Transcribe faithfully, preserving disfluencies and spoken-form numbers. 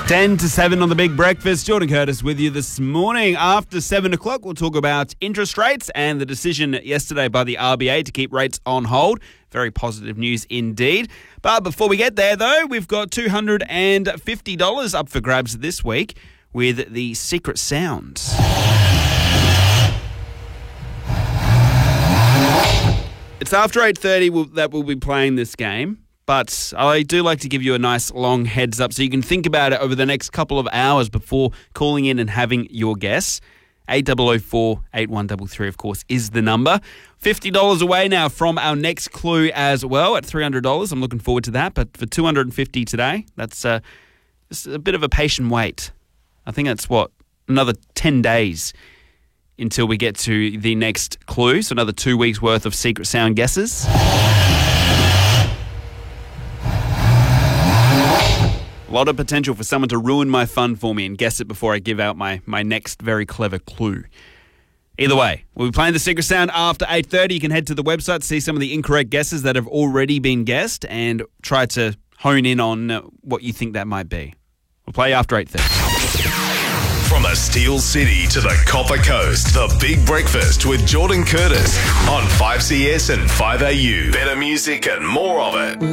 ten to seven on the Big Breakfast. Jordan Curtis with you this morning. After seven o'clock, we'll talk about interest rates and the decision yesterday by the R B A to keep rates on hold. Very positive news indeed. But before we get there, though, we've got two hundred fifty dollars up for grabs this week with the Secret Sound. It's after eight thirty that we'll be playing this game. But I do like to give you a nice long heads up so you can think about it over the next couple of hours before calling in and having your guess. eight zero zero four, eight one three three, of course, is the number. fifty dollars away now from our next clue as well at three hundred dollars. I'm looking forward to that. But for two hundred fifty dollars today, that's uh, just a bit of a patient wait. I think that's, what, another ten days until we get to the next clue. So another two weeks' worth of Secret Sound guesses. A lot of potential for someone to ruin my fun for me and guess it before I give out my, my next very clever clue. Either way, we'll be playing the Secret Sound after eight thirty. You can head to the website to see some of the incorrect guesses that have already been guessed and try to hone in on what you think that might be. We'll play after eight thirty. From the Steel City to the Copper Coast, the Big Breakfast with Jordan Curtis on five C S and five A U. Better music and more of it.